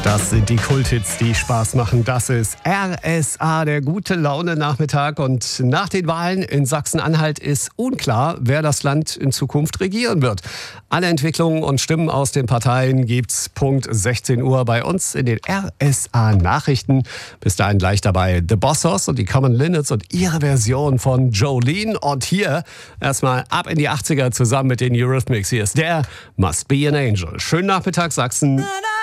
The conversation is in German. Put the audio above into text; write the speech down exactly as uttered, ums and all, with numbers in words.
Das sind die Kulthits, die Spaß machen. Das ist R S A, der gute Laune-Nachmittag. Und nach den Wahlen in Sachsen-Anhalt ist unklar, wer das Land in Zukunft regieren wird. Alle Entwicklungen und Stimmen aus den Parteien gibt's Punkt sechzehn Uhr bei uns in den R S A-Nachrichten. Bis dahin gleich dabei The Bossos und die Common Linnets und ihre Version von Jolene. Und hier erstmal ab in die achtziger zusammen mit den Eurythmics. Hier ist der Must Be an Angel. Schönen Nachmittag, Sachsen.